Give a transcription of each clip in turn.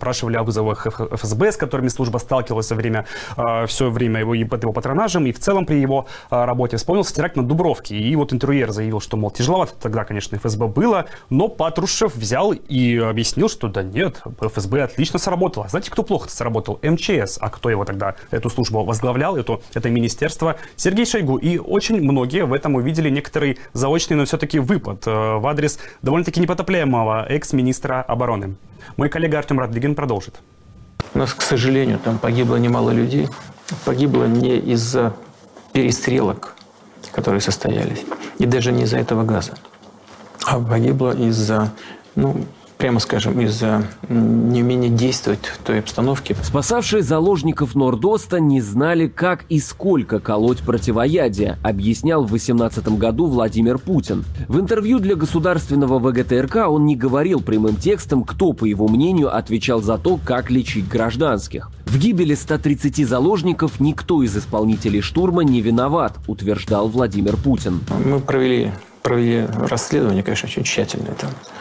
спрашивали о вызовах ФСБ, с которыми служба сталкивалась все время под его патронажем и в целом при его работе. Вспомнился теракт на Дубровке. И вот интервьюер заявил, что, мол, тяжеловато тогда, конечно, ФСБ было, но Патрушев взял и объяснил, что да нет, ФСБ отлично сработало. Знаете, кто плохо сработал? МЧС. А кто его тогда, эту службу возглавлял, это министерство? Сергей Шойгу. И очень многие в этом увидели некоторый заочный, но все-таки выпад в адрес довольно-таки непотопляемого экс-министра обороны. Мой коллега Артем Радыгин продолжит. У нас, к сожалению, там погибло немало людей. Погибло не из-за перестрелок, которые состоялись, и даже не из-за этого газа, а погибло из-за, прямо скажем, из-за неумения действовать в той обстановке. Спасавшие заложников Норд-Оста не знали, как и сколько колоть противоядие, объяснял в 2018 году Владимир Путин. В интервью для государственного ВГТРК он не говорил прямым текстом, кто, по его мнению, отвечал за то, как лечить гражданских. В гибели 130 заложников никто из исполнителей штурма не виноват, утверждал Владимир Путин. Мы провели расследование, конечно, очень тщательное.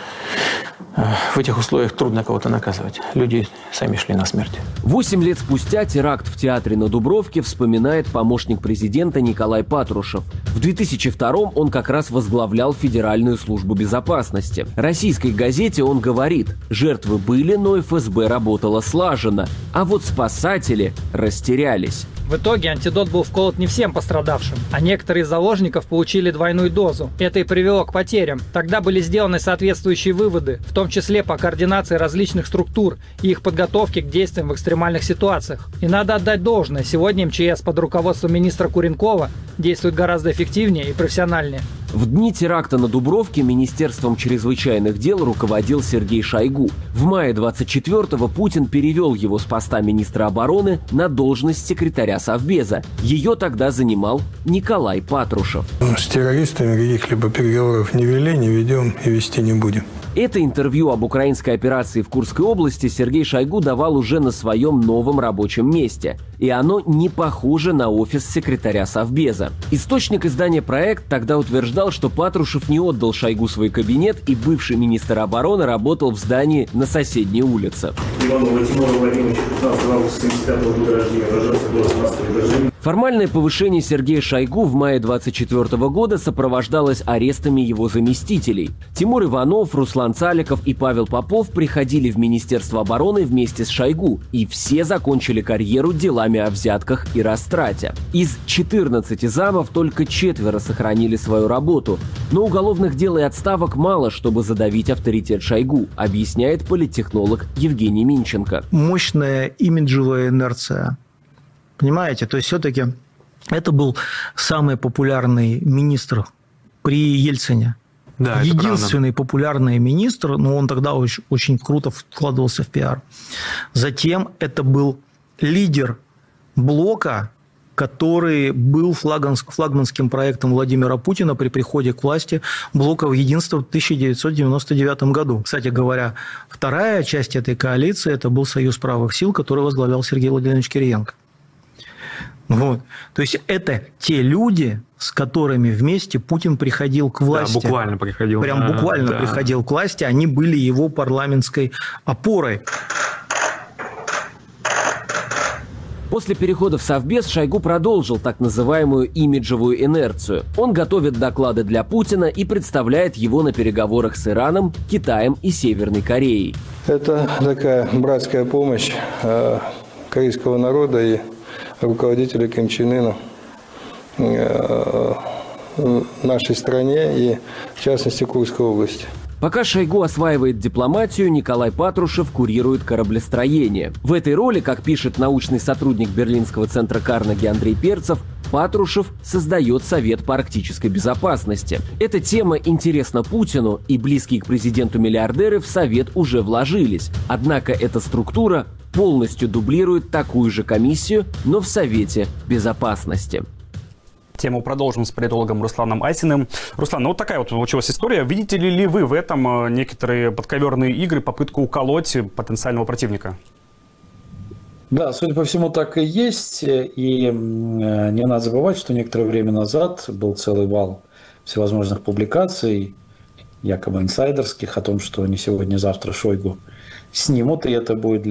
В этих условиях трудно кого-то наказывать. Люди сами шли на смерть. 8 лет спустя теракт в театре на Дубровке вспоминает помощник президента Николай Патрушев. В 2002-м он как раз возглавлял Федеральную службу безопасности. Российской газете он говорит: жертвы были, но ФСБ работала слаженно, а вот спасатели растерялись. В итоге антидот был вколот не всем пострадавшим, а некоторые из заложников получили двойную дозу. Это и привело к потерям. Тогда были сделаны соответствующие выводы, в том числе по координации различных структур и их подготовке к действиям в экстремальных ситуациях. И надо отдать должное, сегодня МЧС под руководством министра Куренкова действует гораздо эффективнее и профессиональнее. В дни теракта на Дубровке Министерством чрезвычайных дел руководил Сергей Шойгу. В мае 24-го Путин перевел его с поста министра обороны на должность секретаря Совбеза. Ее тогда занимал Николай Патрушев. С террористами каких-либо переговоров не вели, не ведем и вести не будем. Это интервью об украинской операции в Курской области Сергей Шойгу давал уже на своем новом рабочем месте. И оно не похоже на офис секретаря Совбеза. Источник издания «Проект» тогда утверждал, что Патрушев не отдал Шойгу свой кабинет, и бывший министр обороны работал в здании на соседней улице. Формальное повышение Сергея Шойгу в мае 24 года сопровождалось арестами его заместителей. Тимур Иванов, Руслан Цаликов и Павел Попов приходили в Министерство обороны вместе с Шойгу, и все закончили карьеру делами о взятках и растрате. Из 14 замов только 4 сохранили свою работу, но уголовных дел и отставок мало, чтобы задавить авторитет Шойгу, объясняет политтехнолог Евгений Минченко. Мощная имиджевая инерция. Понимаете, то есть все-таки это был самый популярный министр при Ельцине. Да, единственный популярный министр, но он тогда очень круто вкладывался в пиар. Затем это был лидер блока, который был флагманским проектом Владимира Путина при приходе к власти блока единства в 1999 году. Кстати говоря, вторая часть этой коалиции – это был Союз правых сил, который возглавлял Сергей Владимирович Кириенко. Вот. То есть это те люди, с которыми вместе Путин приходил к власти. Да, буквально приходил. Прям буквально приходил к власти. Они были его парламентской опорой. После перехода в Совбез Шойгу продолжил так называемую имиджевую инерцию. Он готовит доклады для Путина и представляет его на переговорах с Ираном, Китаем и Северной Кореей. Это такая братская помощь корейского народа и руководителя Ким Чен Ына нашей стране и, в частности, Курской области. Пока Шойгу осваивает дипломатию, Николай Патрушев курирует кораблестроение. В этой роли, как пишет научный сотрудник Берлинского центра Карнеги Андрей Перцев, Патрушев создает Совет по арктической безопасности. Эта тема интересна Путину, и близкие к президенту миллиардеры в Совет уже вложились. Однако эта структура полностью дублирует такую же комиссию, но в Совете безопасности. Тему продолжим с политологом Русланом Асиным. Руслан, ну вот такая вот получилась история. Видите ли вы в этом некоторые подковерные игры, попытку уколоть потенциального противника? Да, судя по всему, так и есть. И не надо забывать, что некоторое время назад был целый вал всевозможных публикаций, якобы инсайдерских, о том, что не сегодня-завтра Шойгу снимут, и это будет для